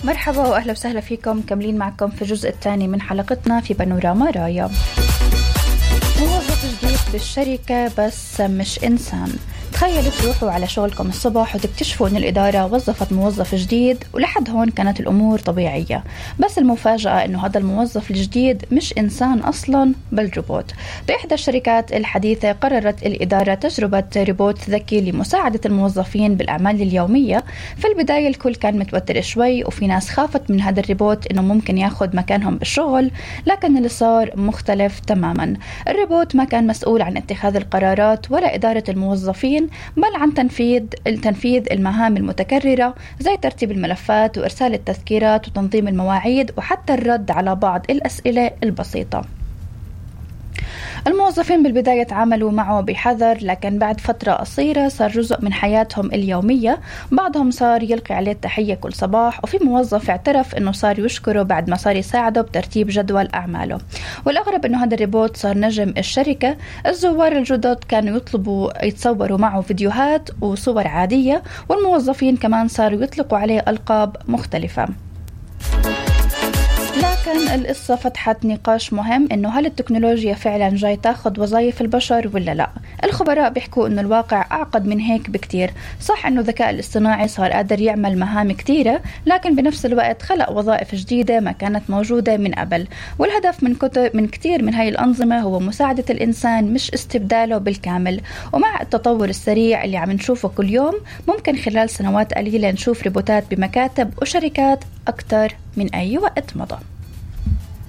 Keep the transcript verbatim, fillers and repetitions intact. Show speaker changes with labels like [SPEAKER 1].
[SPEAKER 1] مرحبا وأهلا وسهلا فيكم، كملين معكم في الجزء الثاني من حلقتنا في بانوراما رايا. موظف جديد بالشركة بس مش إنسان. تخيلوا تروحوا على شغلكم الصبح وتكتشفوا أن الإدارة وظفت موظف جديد، ولحد هون كانت الأمور طبيعية، بس المفاجأة أنه هذا الموظف الجديد مش إنسان أصلا بل روبوت. بإحدى الشركات الحديثة قررت الإدارة تجربة روبوت ذكي لمساعدة الموظفين بالأعمال اليومية. في البداية الكل كان متوتر شوي، وفي ناس خافت من هذا الروبوت أنه ممكن ياخد مكانهم بالشغل، لكن اللي صار مختلف تماما. الروبوت ما كان مسؤول عن اتخاذ القرارات ولا إدارة الموظفين، بل عن تنفيذ تنفيذ المهام المتكررة زي ترتيب الملفات وإرسال التذكيرات وتنظيم المواعيد وحتى الرد على بعض الأسئلة البسيطة. الموظفين بالبداية تعاملوا معه بحذر، لكن بعد فترة قصيرة صار جزء من حياتهم اليومية. بعضهم صار يلقي عليه التحية كل صباح، وفي موظف اعترف أنه صار يشكره بعد ما صار يساعده بترتيب جدول أعماله. والأغرب أنه هذا الروبوت صار نجم الشركة. الزوار الجدد كانوا يطلبوا يتصوروا معه فيديوهات وصور عادية، والموظفين كمان صاروا يطلقوا عليه ألقاب مختلفة. لكن القصة فتحت نقاش مهم، إنه هل التكنولوجيا فعلا جاي تاخد وظائف البشر ولا لا؟ الخبراء بيحكوا إنه الواقع أعقد من هيك بكتير. صح إنه الذكاء الاصطناعي صار قادر يعمل مهام كتيرة، لكن بنفس الوقت خلق وظائف جديدة ما كانت موجودة من قبل. والهدف من كتب من كتير من هاي الأنظمة هو مساعدة الإنسان مش استبداله بالكامل. ومع التطور السريع اللي عم نشوفه كل يوم، ممكن خلال سنوات قليلة نشوف روبوتات بمكاتب وشركات أكتر من أي وقت مضى.